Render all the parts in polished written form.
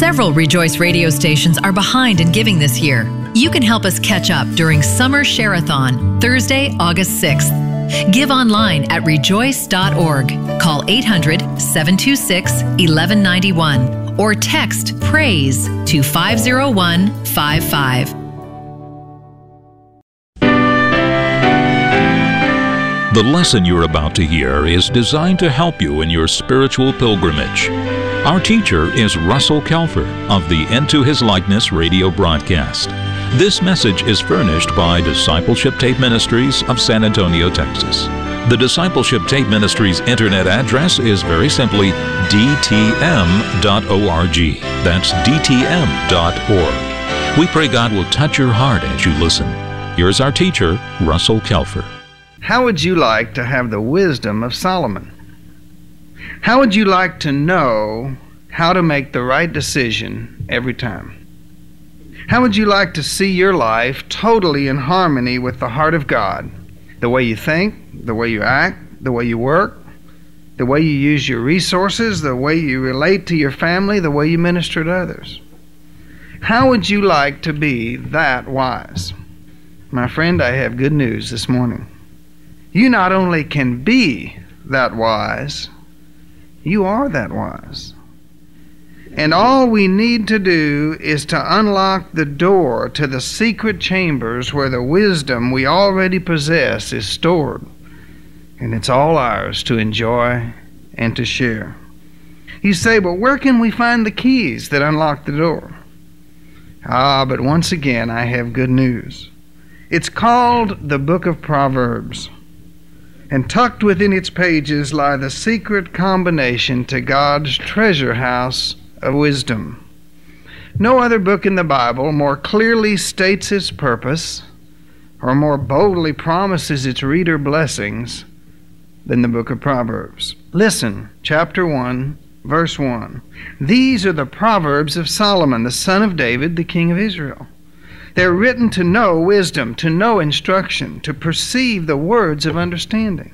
Several Rejoice radio stations are behind in giving this year. You can help us catch up during Summer Share-a-thon, Thursday, August 6th. Give online at rejoice.org. Call 800-726-1191 or text PRAISE to 50155. The lesson you're about to hear is designed to help you in your spiritual pilgrimage. Our teacher is Russell Kelfer of the Into His Likeness radio broadcast. This message is furnished by Discipleship Tape Ministries of San Antonio, Texas. The Discipleship Tape Ministries internet address is very simply dtm.org. That's dtm.org. We pray God will touch your heart as you listen. Here's our teacher, Russell Kelfer. How would you like to have the wisdom of Solomon? How would you like to know how to make the right decision every time? How would you like to see your life totally in harmony with the heart of God? The way you think, the way you act, the way you work, the way you use your resources, the way you relate to your family, the way you minister to others. How would you like to be that wise? My friend, I have good news this morning. You not only can be that wise, you are that wise. And all we need to do is to unlock the door to the secret chambers where the wisdom we already possess is stored. And it's all ours to enjoy and to share. You say, but where can we find the keys that unlock the door? But once again, I have good news. It's called the Book of Proverbs. And tucked within its pages lie the secret combination to God's treasure house of wisdom. No other book in the Bible more clearly states its purpose or more boldly promises its reader blessings than the Book of Proverbs. Listen, chapter 1, verse 1. These are the Proverbs of Solomon, the son of David, the king of Israel. They're written to know wisdom, to know instruction, to perceive the words of understanding,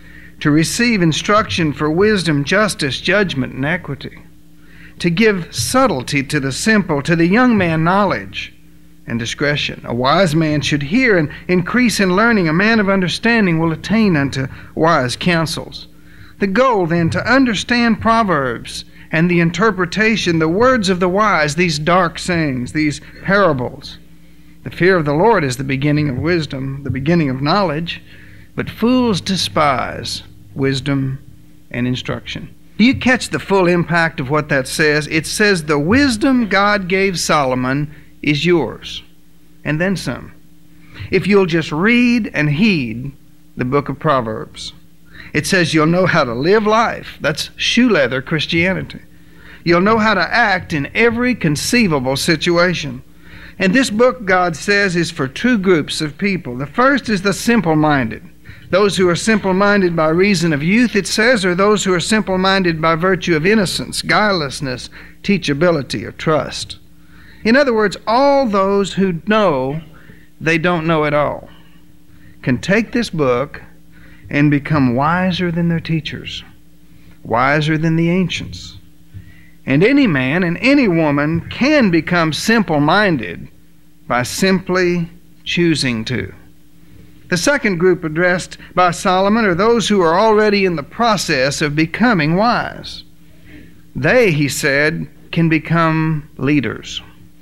to receive instruction for wisdom, justice, judgment, and equity, to give subtlety to the simple, to the young man knowledge and discretion. A wise man should hear and increase in learning. A man of understanding will attain unto wise counsels. The goal, then, to understand Proverbs and the interpretation, the words of the wise, these dark sayings, these parables. The fear of the Lord is the beginning of wisdom, the beginning of knowledge, but fools despise wisdom and instruction. Do you catch the full impact of what that says? It says the wisdom God gave Solomon is yours, and then some. If you'll just read and heed the book of Proverbs. It says you'll know how to live life. That's shoe leather Christianity. You'll know how to act in every conceivable situation. And this book, God says, is for two groups of people. The first is the simple-minded. Those who are simple-minded by reason of youth, it says, or those who are simple-minded by virtue of innocence, guilelessness, teachability, or trust. In other words, all those who know they don't know it all can take this book and become wiser than their teachers, wiser than the ancients. And any man and any woman can become simple-minded by simply choosing to. The second group addressed by Solomon are those who are already in the process of becoming wise. They, he said, can become leaders.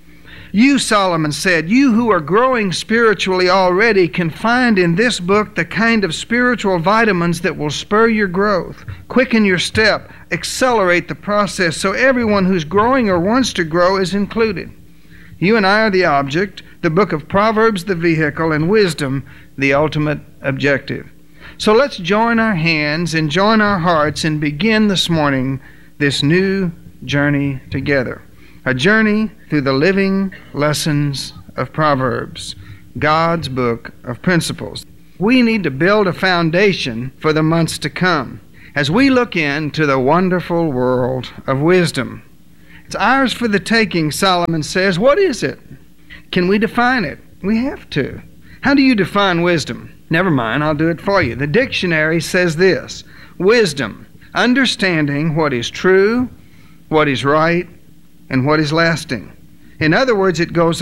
You, Solomon said, you who are growing spiritually already can find in this book the kind of spiritual vitamins that will spur your growth, quicken your step, accelerate the process so everyone who's growing or wants to grow is included. You and I are the object, the book of Proverbs the vehicle, and wisdom the ultimate objective. So let's join our hands and join our hearts and begin this morning this new journey together. A journey through the living lessons of Proverbs, God's book of principles. We need to build a foundation for the months to come as we look into the wonderful world of wisdom. It's ours for the taking, Solomon says. What is it? Can we define it? We have to. How do you define wisdom? Never mind, I'll do it for you. The dictionary says this: wisdom, understanding what is true, what is right, and what is lasting. In other words, it goes